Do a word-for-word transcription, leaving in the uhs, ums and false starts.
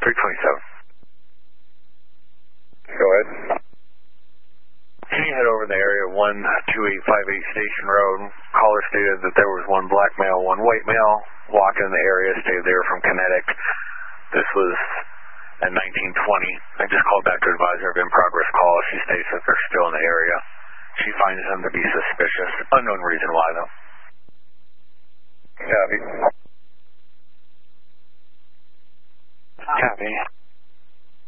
three twenty-seven. Go ahead. Can you head over in the area one two eight five eight Station Road? Caller stated that there was one black male, one white male walking in the area, stated they were from Kinetic. This was at nineteen twenty. I just called back to advise her of in-progress call. She states that they're still in the area. She finds them to be suspicious. Unknown reason why, though. Copy. Copy.